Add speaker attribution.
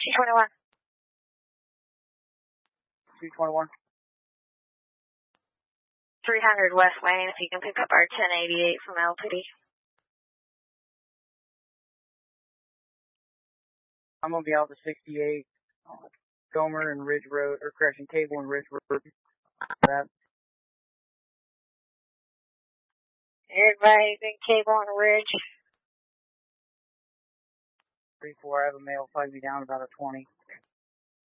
Speaker 1: 221.
Speaker 2: 221.
Speaker 1: 300 West Wayne, if you can pick up our 1088 from LPD.
Speaker 2: I'm going to be out to 68, Gomer and Ridge Road, or correction, Cable and Ridge Road.
Speaker 1: Everybody's in Cable and Ridge.
Speaker 2: 3-4, I have a male, probably be down about a 20.